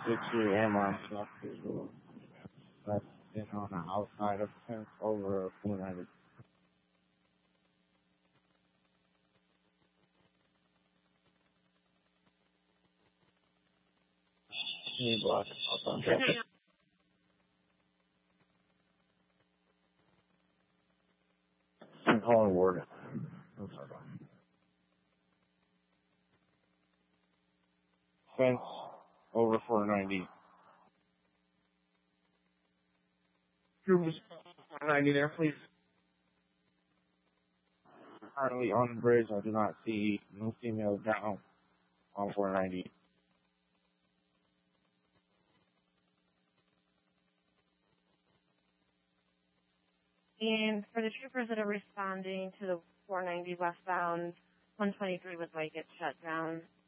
Actually, am on stuff. That's been on the outside of fence over 490. Any block. I'm calling Ward. I'm sorry. Fence over 490. Troopers 490 there, please. Currently on the bridge, I do not see no females down on 490. And for the troopers that are responding to the 490 westbound, 123 would like it shut down.